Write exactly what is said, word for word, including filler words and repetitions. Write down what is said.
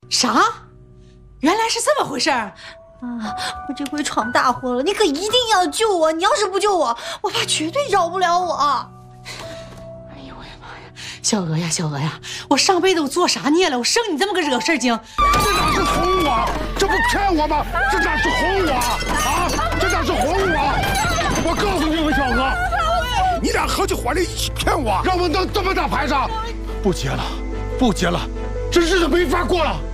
啥？原来是这么回事儿。 啊！我这回闯大祸了，你可一定要救我！你要是不救我，我爸绝对饶不了我。 哎呦我的妈呀，小娥呀，小娥呀，我上辈子我做啥孽了？我生你这么个惹事儿精！ 这哪是哄我？这不骗我吗？这哪是哄我啊？这哪是哄我？我告诉你们，小娥，你俩合起伙来一起骗我，让我弄这么大排场，不结了，不结了，这日子没法过了。